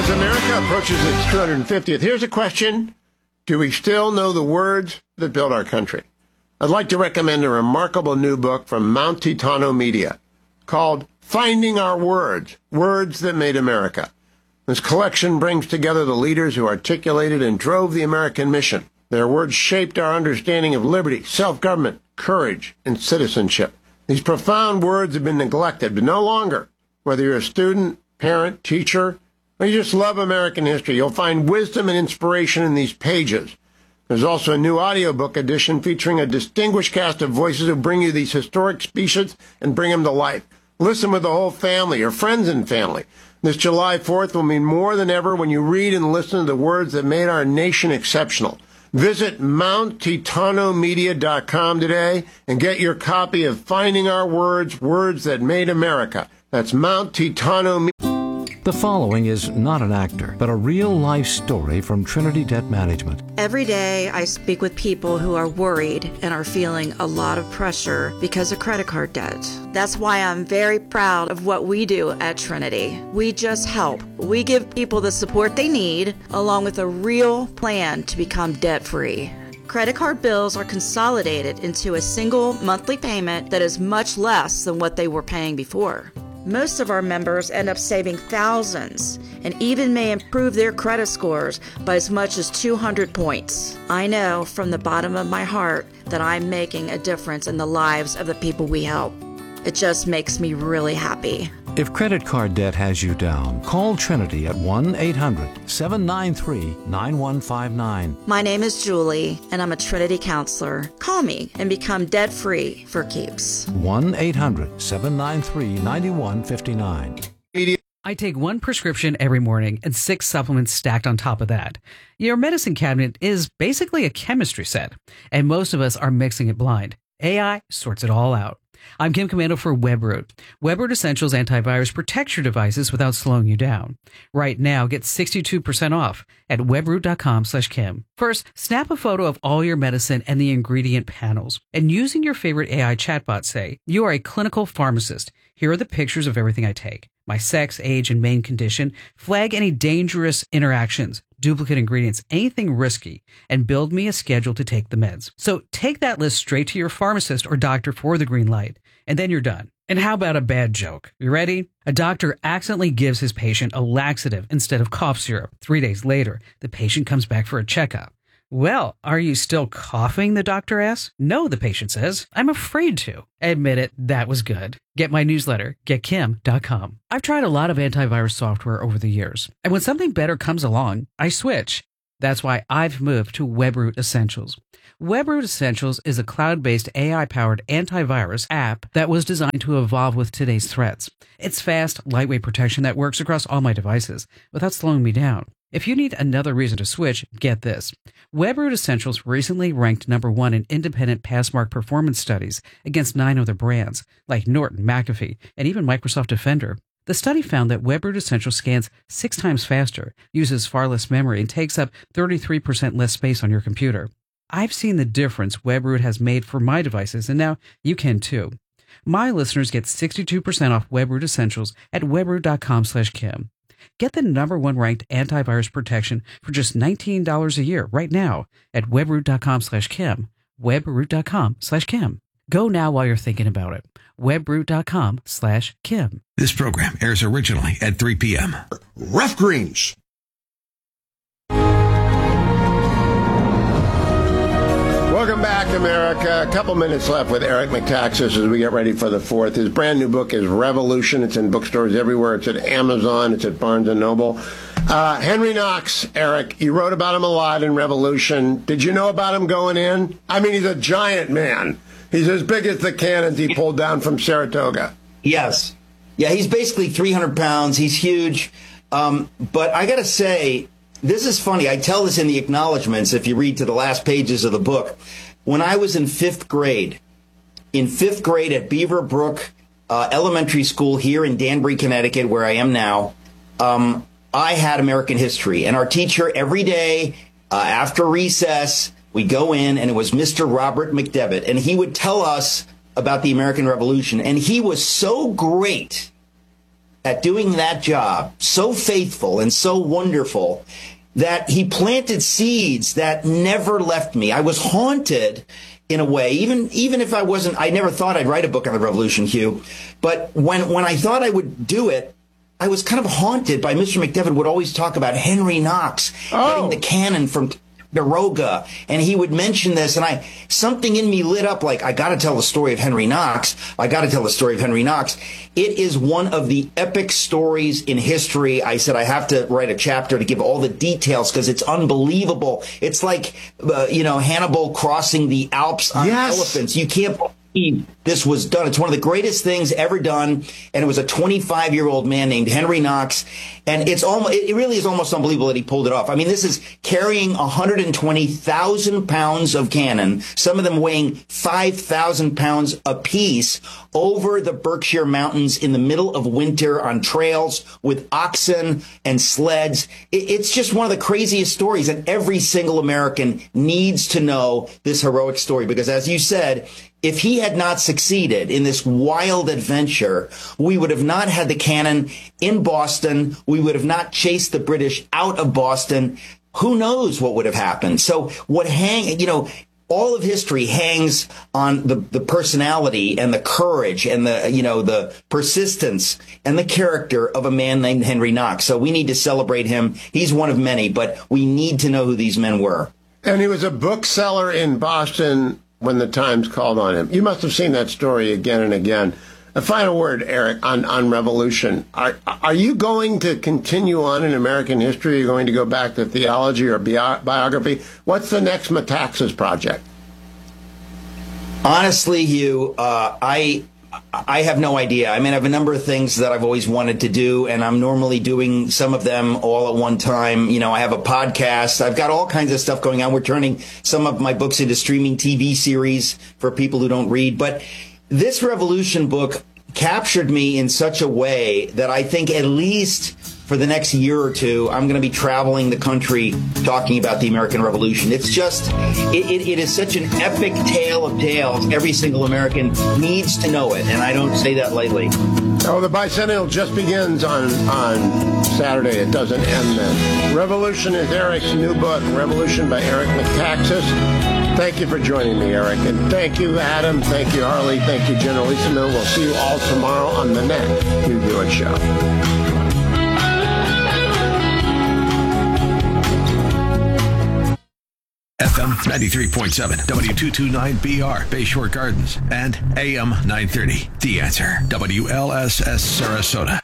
As America approaches its 250th, here's a question. Do we still know the words that built our country? I'd like to recommend a remarkable new book from Mount Titano Media called Finding Our Words, Words That Made America. This collection brings together the leaders who articulated and drove the American mission. Their words shaped our understanding of liberty, self-government, courage, and citizenship. These profound words have been neglected, but no longer. Whether you're a student, parent, teacher, or you just love American history, you'll find wisdom and inspiration in these pages. There's also a new audiobook edition featuring a distinguished cast of voices who bring you these historic speeches and bring them to life. Listen with the whole family, or friends and family. This July 4th will mean more than ever when you read and listen to the words that made our nation exceptional. Visit MountTitanoMedia.com today and get your copy of Finding Our Words, Words That Made America. That's Mount Titano Media. The following is not an actor, but a real-life story from Trinity Debt Management. Every day I speak with people who are worried and are feeling a lot of pressure because of credit card debt. That's why I'm very proud of what we do at Trinity. We just help. We give people the support they need, along with a real plan to become debt-free. Credit card bills are consolidated into a single monthly payment that is much less than what they were paying before. Most of our members end up saving thousands and even may improve their credit scores by as much as 200 points. I know from the bottom of my heart that I'm making a difference in the lives of the people we help. It just makes me really happy. If credit card debt has you down, call Trinity at 1-800-793-9159. My name is Julie, and I'm a Trinity counselor. Call me and become debt-free for keeps. 1-800-793-9159. I take one prescription every morning and 6 supplements stacked on top of that. Your medicine cabinet is basically a chemistry set, and most of us are mixing it blind. AI sorts it all out. I'm Kim Commando for WebRoot. WebRoot Essentials Antivirus protects your devices without slowing you down. Right now, get 62% off at webroot.com/Kim. First, snap a photo of all your medicine and the ingredient panels. And using your favorite AI chatbot, say, you are a clinical pharmacist. Here are the pictures of everything I take. My sex, age, and main condition. Flag any dangerous interactions, duplicate ingredients, anything risky, and build me a schedule to take the meds. So take that list straight to your pharmacist or doctor for the green light, and then you're done. And how about a bad joke? You ready? A doctor accidentally gives his patient a laxative instead of cough syrup. 3 days later, the patient comes back for a checkup. Well, are you still coughing, the doctor asks. No, the patient says. I'm afraid to. Admit it, that was good. Get my newsletter, getkim.com. I've tried a lot of antivirus software over the years, and when something better comes along, I switch. That's why I've moved to WebRoot Essentials. WebRoot Essentials is a cloud-based AI-powered antivirus app that was designed to evolve with today's threats. It's fast, lightweight protection that works across all my devices without slowing me down. If you need another reason to switch, get this. WebRoot Essentials recently ranked #1 in independent Passmark performance studies against 9 other brands, like Norton, McAfee, and even Microsoft Defender. The study found that WebRoot Essentials scans 6 times faster, uses far less memory, and takes up 33% less space on your computer. I've seen the difference WebRoot has made for my devices, and now you can too. My listeners get 62% off WebRoot Essentials at webroot.com/Kim. Get the #1 ranked antivirus protection for just $19 a year right now at webroot.com/Kim. Webroot.com/Kim. Go now while you're thinking about it. Webroot.com/Kim. This program airs originally at 3 p.m. Rough Greens. Welcome back, America. A couple minutes left with Eric Metaxas as we get ready for the 4th. His brand new book is Revolution. It's in bookstores everywhere. It's at Amazon. It's at Barnes & Noble. Henry Knox, Eric, you wrote about him a lot in Revolution. Did you know about him going in? I mean, he's a giant man. He's as big as the cannons he pulled down from Saratoga. Yes. Yeah, he's basically 300 pounds. He's huge. But I got to say, this is funny. I tell this in the acknowledgments if you read to the last pages of the book. When I was in 5th grade at Beaver Brook Elementary School here in Danbury, Connecticut, where I am now, I had American history. And our teacher every day after recess, we go in, and it was Mr. Robert McDevitt. And he would tell us about the American Revolution. And he was so great at doing that job, so faithful and so wonderful, that he planted seeds that never left me. I was haunted in a way, even if I never thought I'd write a book on the revolution, Hugh. But when I thought I would do it, I was kind of haunted by Mr. McDevitt would always talk about Henry Knox getting the cannon from Ticonderoga, and he would mention this, and something in me lit up like, I got to tell the story of Henry Knox. I got to tell the story of Henry Knox. It is one of the epic stories in history. I said I have to write a chapter to give all the details because it's unbelievable. It's like, Hannibal crossing the Alps on elephants. You can't believe this was done. It's one of the greatest things ever done, and it was a 25-year-old man named Henry Knox, and it really is almost unbelievable that he pulled it off. I mean, this is carrying 120,000 pounds of cannon, some of them weighing 5,000 pounds apiece, over the Berkshire Mountains in the middle of winter on trails with oxen and sleds. It's just one of the craziest stories, and every single American needs to know this heroic story because, as you said, if he had not succeeded in this wild adventure, we would have not had the cannon in Boston. We would have not chased the British out of Boston. Who knows what would have happened? So all of history hangs on the personality and the courage and the persistence and the character of a man named Henry Knox. So we need to celebrate him. He's one of many, but we need to know who these men were. And he was a bookseller in Boston when the Times called on him. You must have seen that story again and again. A final word, Eric, on revolution. Are you going to continue on in American history? Are you going to go back to theology or biography? What's the next Metaxas project? Honestly, Hugh, I have no idea. I mean, I have a number of things that I've always wanted to do, and I'm normally doing some of them all at one time. I have a podcast. I've got all kinds of stuff going on. We're turning some of my books into streaming TV series for people who don't read. But this Revolution book captured me in such a way that I think at least for the next year or two, I'm going to be traveling the country talking about the American Revolution. It's just, it is such an epic tale of tales. Every single American needs to know it, and I don't say that lightly. Oh, the bicentennial just begins on Saturday. It doesn't end then. Revolution is Eric's new book, Revolution by Eric Metaxas. Thank you for joining me, Eric. And thank you, Adam. Thank you, Harley. Thank you, Generalissimo. We'll see you all tomorrow on the next Hugh Hewitt Show. FM 93.7, W229BR, Bayshore Gardens, and AM 930. The Answer, WLSS Sarasota.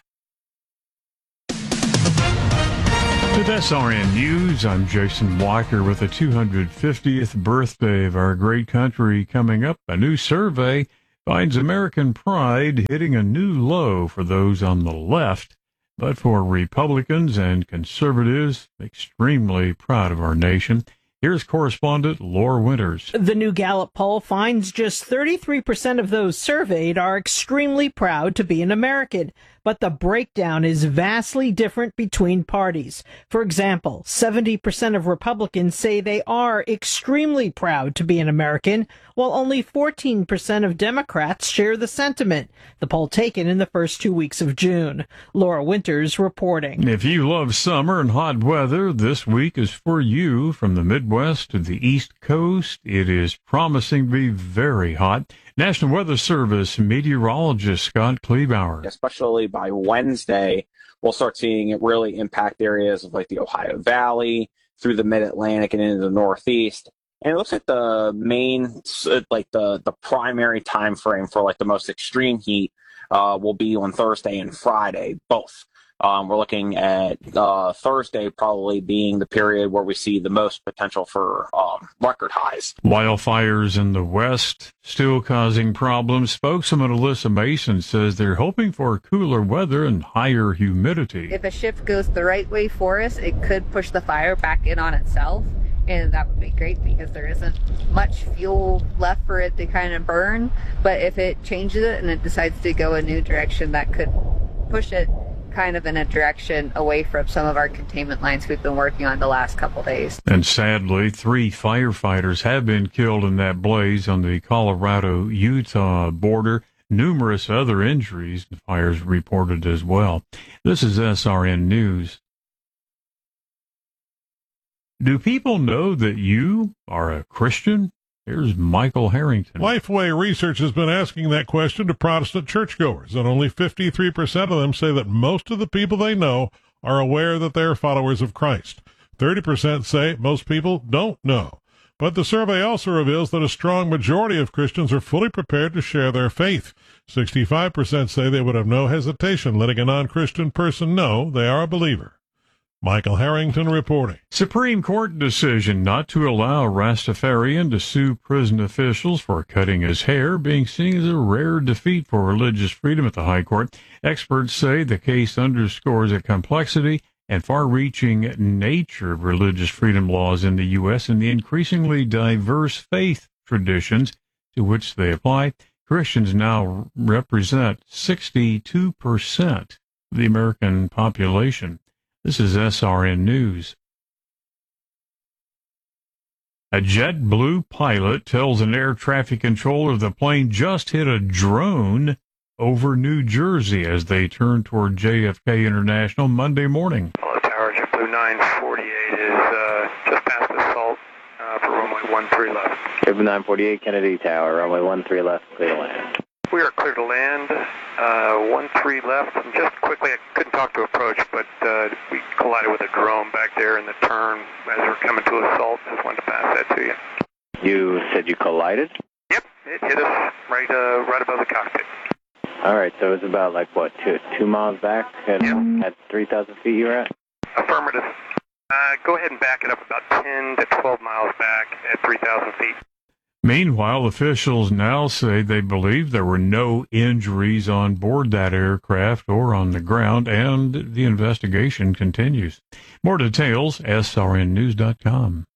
With SRN News, I'm Jason Walker with the 250th birthday of our great country coming up. A new survey finds American pride hitting a new low for those on the left, but for Republicans and conservatives, extremely proud of our nation. Here's correspondent Laura Winters. The new Gallup poll finds just 33% of those surveyed are extremely proud to be an American, but the breakdown is vastly different between parties. For example, 70% of Republicans say they are extremely proud to be an American, while only 14% of Democrats share the sentiment. The poll taken in the first 2 weeks of June. Laura Winters reporting. If you love summer and hot weather, this week is for you. From the Midwest to the East Coast, it is promising to be very hot. National Weather Service meteorologist Scott Kleebauer. Especially by Wednesday, we'll start seeing it really impact areas of like the Ohio Valley, through the Mid-Atlantic and into the Northeast. And it looks like the main, like the primary time frame for like the most extreme heat will be on Thursday and Friday, both. We're looking at Thursday probably being the period where we see the most potential for record highs. Wildfires in the West still causing problems. Spokeswoman Alyssa Mason says they're hoping for cooler weather and higher humidity. If a shift goes the right way for us, it could push the fire back in on itself. And that would be great because there isn't much fuel left for it to kind of burn. But if it changes it and it decides to go a new direction, that could push it kind of in a direction away from some of our containment lines we've been working on the last couple days. And sadly, 3 firefighters have been killed in that blaze on the Colorado-Utah border. numerous other injuries and fires reported as well. This is SRN News. Do people know that you are a Christian? Here's Michael Harrington. Lifeway Research has been asking that question to Protestant churchgoers, and only 53% of them say that most of the people they know are aware that they are followers of Christ. 30% say most people don't know. But the survey also reveals that a strong majority of Christians are fully prepared to share their faith. 65% say they would have no hesitation letting a non-Christian person know they are a believer. Michael Harrington reporting. Supreme Court decision not to allow Rastafarian to sue prison officials for cutting his hair being seen as a rare defeat for religious freedom at the High Court. Experts say the case underscores the complexity and far-reaching nature of religious freedom laws in the U.S. and the increasingly diverse faith traditions to which they apply. Christians now represent 62% of the American population. This is SRN News. A JetBlue pilot tells an air traffic controller the plane just hit a drone over New Jersey as they turn toward JFK International Monday morning. Hello, Tower. JetBlue 948 is just past the salt for runway 13 left. JetBlue 948, Kennedy Tower, runway 13 left, clear to land. We are clear to land, 13 left. And just quickly, I couldn't talk to approach, but we collided with a drone back there in the turn as we're coming to a salt. Just wanted to pass that to you. You said you collided? Yep, it hit us right above the cockpit. All right, so it's about, like, what, two miles back at 3,000 feet you were at? Affirmative. Go ahead and back it up about 10 to 12 miles back at 3,000 feet. Meanwhile, officials now say they believe there were no injuries on board that aircraft or on the ground, and the investigation continues. More details, srnnews.com.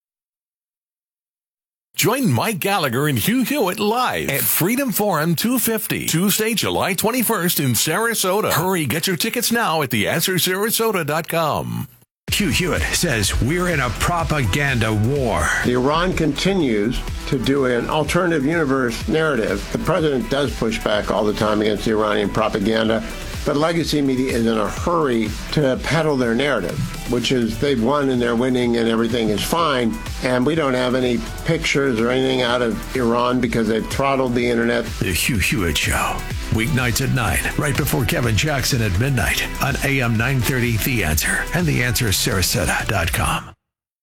Join Mike Gallagher and Hugh Hewitt live at Freedom Forum 250, Tuesday, July 21st in Sarasota. Hurry, get your tickets now at theanswersarasota.com. Hugh Hewitt says we're in a propaganda war. Iran continues to do an alternative universe narrative. The president does push back all the time against the Iranian propaganda, but legacy media is in a hurry to peddle their narrative, which is they've won and they're winning and everything is fine. And we don't have any pictures or anything out of Iran because they've throttled the internet. The Hugh Hewitt Show. Weeknights at 9, right before Kevin Jackson at midnight on AM 930 The Answer and TheAnswerSarasota.com.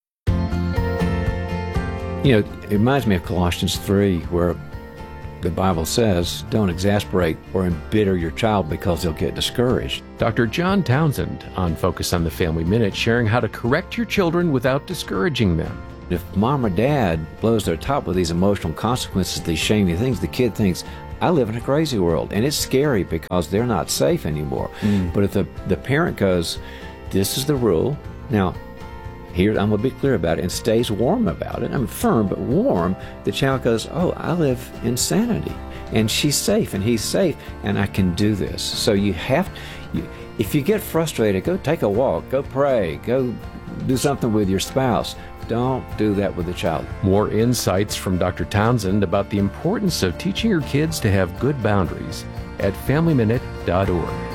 You know, it reminds me of Colossians 3, where the Bible says, don't exasperate or embitter your child because they'll get discouraged. Dr. John Townsend on Focus on the Family Minute sharing how to correct your children without discouraging them. If mom or dad blows their top with these emotional consequences, these shamey things, the kid thinks, I live in a crazy world. And it's scary because they're not safe anymore. But if the parent goes, this is the rule. Now, here, I'm going to be clear about it, and stays warm about it. I'm firm, but warm. The child goes, oh, I live in sanity. And she's safe, and he's safe, and I can do this. So you have, if you get frustrated, go take a walk, go pray, go do something with your spouse. Don't do that with a child. More insights from Dr. Townsend about the importance of teaching your kids to have good boundaries at FamilyMinute.org.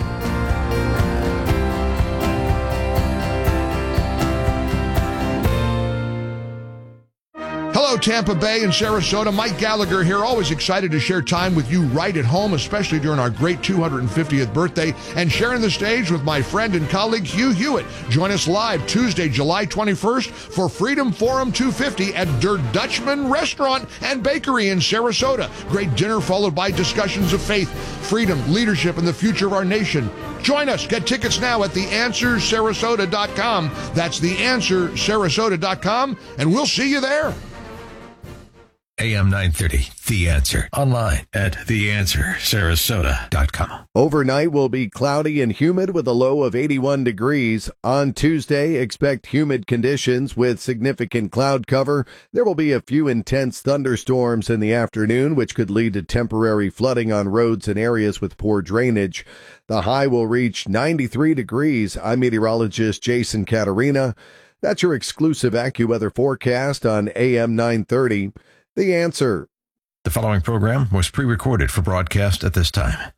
Hello, Tampa Bay and Sarasota. Mike Gallagher here. Always excited to share time with you right at home, especially during our great 250th birthday, and sharing the stage with my friend and colleague Hugh Hewitt. Join us live Tuesday, July 21st for Freedom Forum 250 at Der Dutchman Restaurant and Bakery in Sarasota. Great dinner followed by discussions of faith, freedom, leadership, and the future of our nation. Join us. Get tickets now at TheAnswerSarasota.com. That's TheAnswerSarasota.com, and we'll see you there. AM 930, The Answer. Online at TheAnswerSarasota.com. Overnight will be cloudy and humid with a low of 81 degrees. On Tuesday, expect humid conditions with significant cloud cover. There will be a few intense thunderstorms in the afternoon, which could lead to temporary flooding on roads and areas with poor drainage. The high will reach 93 degrees. I'm meteorologist Jason Caterina. That's your exclusive AccuWeather forecast on AM 930. The Answer. The following program was pre-recorded for broadcast at this time.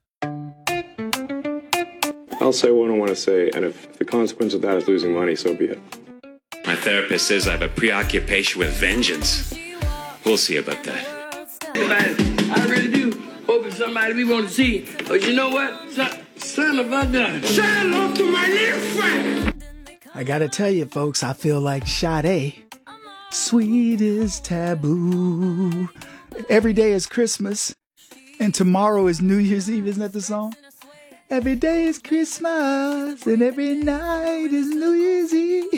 I'll say what I want to say, and if the consequence of that is losing money, so be it. My therapist says I have a preoccupation with vengeance. We'll see about that. I really do hope it's somebody we want to see. But you know what? Son of a gun. Say hello to my little friend. I gotta tell you, folks, I feel like Sade. Sweet is taboo. Every day is Christmas, and tomorrow is New Year's Eve. Isn't that the song? Every day is Christmas, and every night is New Year's Eve.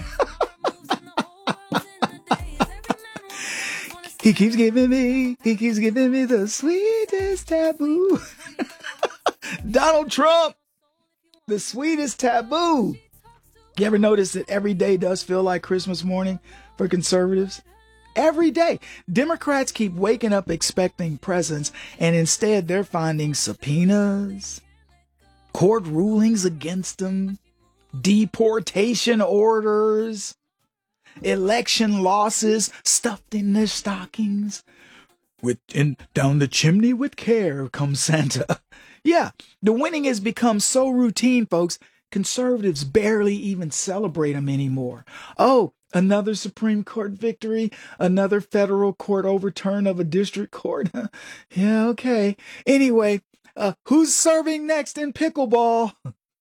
He keeps giving me the sweetest taboo. Donald Trump, the sweetest taboo. You ever notice that every day does feel like Christmas morning for conservatives? Every day. Democrats keep waking up expecting presents, and instead they're finding subpoenas, court rulings against them, deportation orders, election losses stuffed in their stockings. Down the chimney with care comes Santa. Yeah, the winning has become so routine, folks. Conservatives barely even celebrate them anymore. Oh, another Supreme Court victory, another federal court overturn of a district court. Yeah, okay. Anyway, who's serving next in pickleball?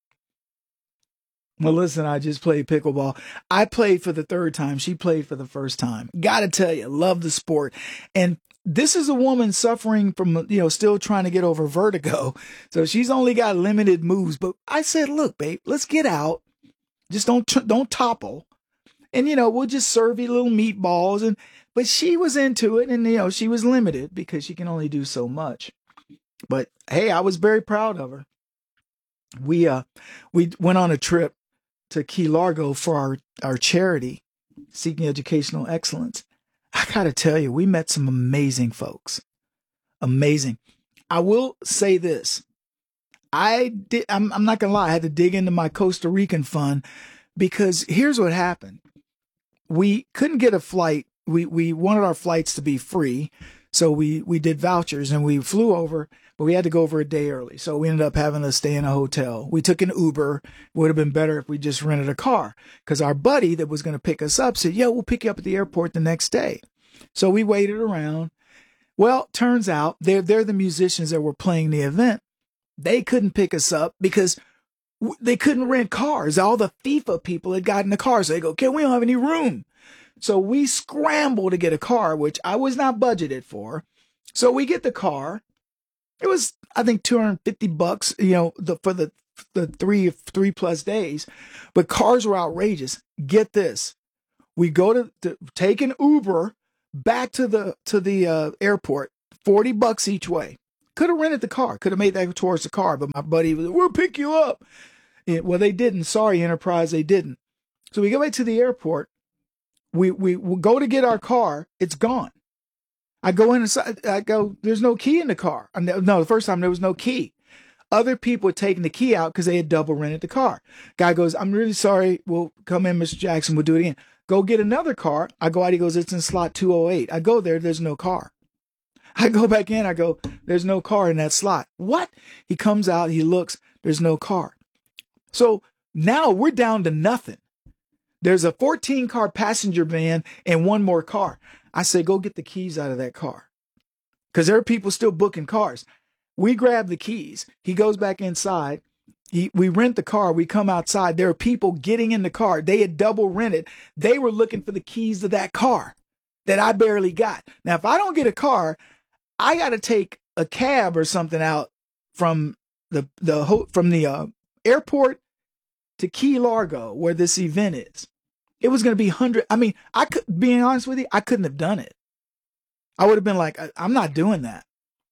Well, listen, I just played pickleball. I played for the third time. She played for the first time. Gotta tell you, love the sport. And this is a woman suffering from, still trying to get over vertigo. So she's only got limited moves. But I said, look, babe, let's get out. Just don't topple. And, we'll just serve you little meatballs. But she was into it. And, she was limited because she can only do so much. But, hey, I was very proud of her. We went on a trip to Key Largo for our charity, Seeking Educational Excellence. I got to tell you, we met some amazing folks. Amazing. I will say this. I'm not going to lie. I had to dig into my Costa Rican fund because here's what happened. We couldn't get a flight. We wanted our flights to be free. So we did vouchers and we flew over, but we had to go over a day early. So we ended up having to stay in a hotel. We took an Uber. It would have been better if we just rented a car because our buddy that was going to pick us up said, we'll pick you up at the airport the next day. So we waited around. Well, turns out they're the musicians that were playing the event. They couldn't pick us up because they couldn't rent cars. All the FIFA people had gotten the cars. So they go, okay, we don't have any room. So we scrambled to get a car, which I was not budgeted for. So we get the car. It was, I think, $250, for the three plus days. But cars were outrageous. Get this. We go to take an Uber back to the airport, $40 each way. Could have rented the car. Could have made that towards the car. But my buddy was, we'll pick you up. Well, they didn't. Sorry, Enterprise, they didn't. So we go back to the airport. We go to get our car. It's gone. I go inside. I go, there's no key in the car. No, the first time there was no key. Other people had taken the key out because they had double rented the car. Guy goes, I'm really sorry. We'll come in, Mr. Jackson. We'll do it again. Go get another car. I go out. He goes, it's in slot 208. I go there. There's no car. I go back in. I go, there's no car in that slot. What? He comes out. He looks. There's no car. So now we're down to nothing. There's a 14-car passenger van and one more car. I say, go get the keys out of that car. Because there are people still booking cars. We grab the keys. He goes back inside. We rent the car. We come outside. There are people getting in the car. They had double rented. They were looking for the keys to that car that I barely got. Now, if I don't get a car, I got to take a cab or something out from the airport to Key Largo, where this event is. It was going to be 100. I mean, being honest with you, I couldn't have done it. I would have been like, I'm not doing that.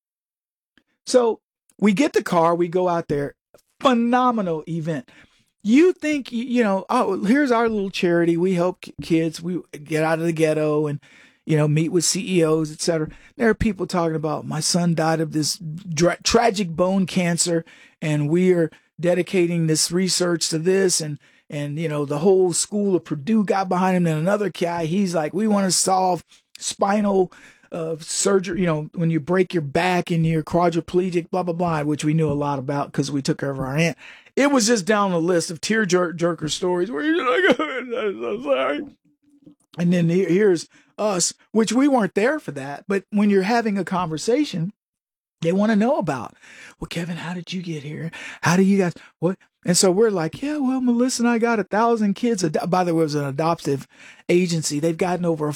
So we get the car, we go out there, phenomenal event. You think, oh, here's our little charity. We help kids. We get out of the ghetto and, meet with CEOs, etc. There are people talking about my son died of this tragic bone cancer, and we are dedicating this research to this. And the whole school of Purdue got behind him. And another guy, he's like, we want to solve spinal surgery, when you break your back and you're quadriplegic, blah, blah, blah, which we knew a lot about because we took care of our aunt. It was just down the list of tear-jerker stories where you're like, I'm sorry. And then here's us, which we weren't there for that. But when you're having a conversation, they want to know about, well, Kevin, how did you get here? How do you guys, what? And so we're like, yeah, well, Melissa and I got 1,000 kids. By the way, it was an adoptive agency. They've gotten over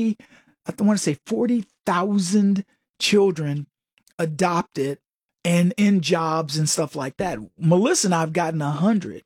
40,000 children adopted and in jobs and stuff like that. Melissa and I have gotten 1,000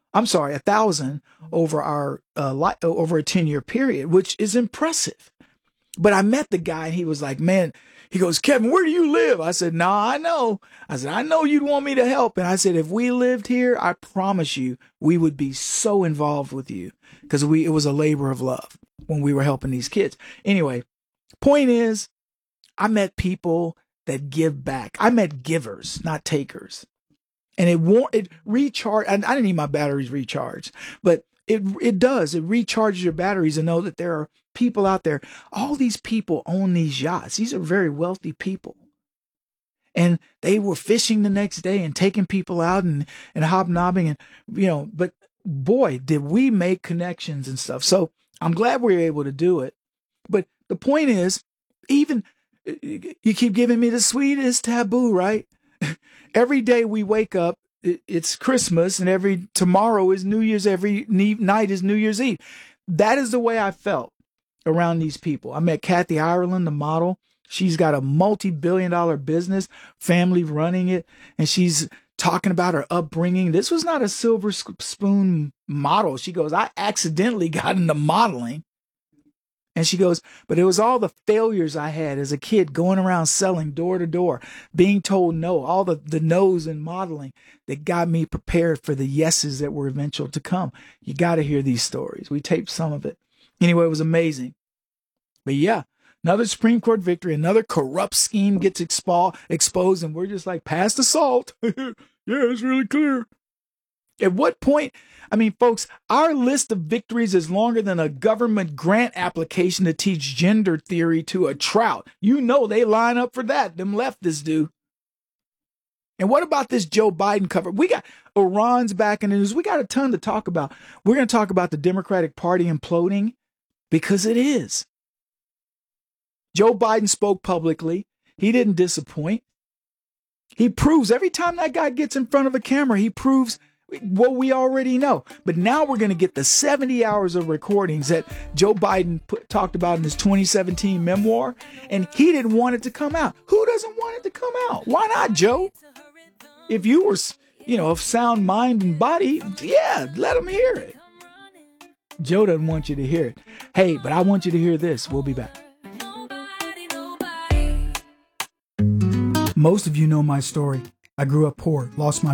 over our over a 10-year period, which is impressive. But I met the guy and he was like, man, he goes, Kevin, where do you live? I said, no, I know. I said, I know you'd want me to help. And I said, if we lived here, I promise you, we would be so involved with you because it was a labor of love when we were helping these kids. Anyway, point is, I met people that give back. I met givers, not takers. And it recharged. I didn't need my batteries recharged, but it does. It recharges your batteries and know that there are people out there. All these people own these yachts. These are very wealthy people. And they were fishing the next day and taking people out and hobnobbing and, but boy, did we make connections and stuff. So I'm glad we were able to do it. But the point is, even you keep giving me the sweetest taboo, right? Every day we wake up, it's Christmas, and tomorrow is New Year's, every night is New Year's Eve. That is the way I felt around these people. I met Kathy Ireland, the model. She's got a multi-billion-dollar business, family running it, and she's talking about her upbringing. This was not a silver spoon model. She goes, I accidentally got into modeling. And she goes, but it was all the failures I had as a kid going around selling door to door, being told no, all the no's in modeling that got me prepared for the yeses that were eventual to come. You got to hear these stories. We taped some of it. Anyway, it was amazing. But yeah, another Supreme Court victory, another corrupt scheme gets exposed, and we're just like, pass the salt. Yeah, it's really clear. At what point, folks, our list of victories is longer than a government grant application to teach gender theory to a trout. They line up for that. Them leftists do. And what about this Joe Biden cover? We got Iran's back in the news. We got a ton to talk about. We're going to talk about the Democratic Party imploding because it is. Joe Biden spoke publicly. He didn't disappoint. He proves every time that guy gets in front of a camera, he proves what we already know. But now we're going to get the 70 hours of recordings that Joe Biden talked about in his 2017 memoir, and he didn't want it to come out. Who doesn't want it to come out? Why not, Joe? If you were, of sound mind and body, yeah, let him hear it. Joe doesn't want you to hear it. Hey, but I want you to hear this. We'll be back. Most of you know my story. I grew up poor, lost my